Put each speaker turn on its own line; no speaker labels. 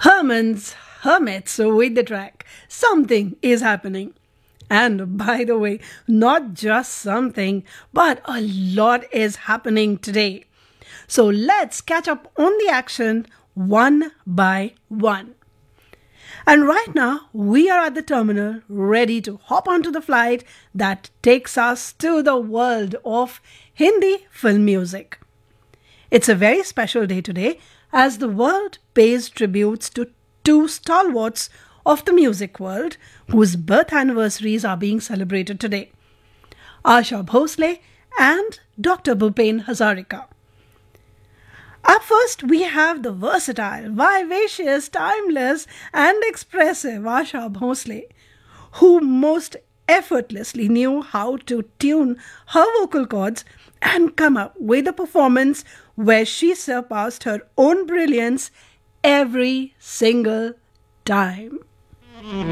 Hermits with the track Something is Happening. And by the way, not just something, but a lot is happening today. So let's catch up on the action one by one. And right now, we are at the terminal ready to hop onto the flight that takes us to the world of Hindi film music. It's a very special day today as the world pays tributes to two stalwarts of the music world whose birth anniversaries are being celebrated today, Asha Bhosle and Dr. Bhupen Hazarika. Up first, we have the versatile, vivacious, timeless, and expressive Asha Bhosle, who most effortlessly knew how to tune her vocal cords and come up with a performance where she surpassed her own brilliance every single time.